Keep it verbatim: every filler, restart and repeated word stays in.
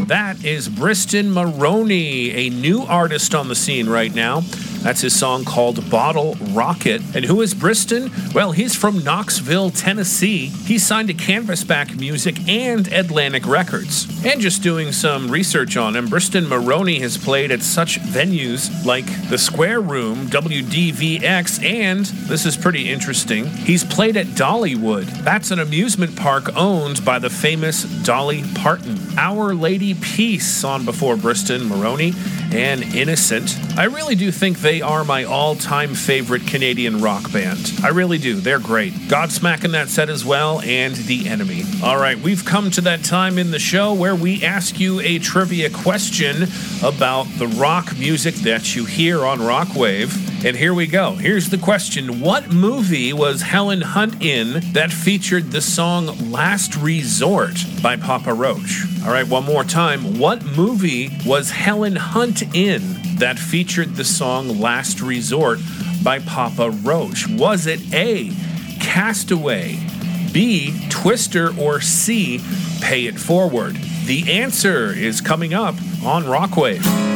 That is Briston Maroney, a new artist on the scene right now. That's his song called Bottle Rocket. And who is Briston? Well, he's from Knoxville, Tennessee. He signed to Canvasback Music and Atlantic Records. And just doing some research on him, Briston Maroney has played at such venues like the Square Room, W D V X, and, this is pretty interesting, he's played at Dollywood. That's an amusement park owned by the famous Dolly Parton. Our Lady Peace on before Briston Maroney and Innocent. I really do think they are my all-time favorite Canadian rock band. I really do. They're great. Godsmack in that set as well, and The Enemy. All right, we've come to that time in the show where we ask you a trivia question about the rock music that you hear on Rockwave. And here we go. Here's the question. What movie was Helen Hunt in that featured the song Last Resort by Papa Roach? All right, one more time. What movie was Helen Hunt in that featured the song Last Resort by Papa Roach? Was it A, Castaway, B, Twister, or C, Pay It Forward? The answer is coming up on Rockwave.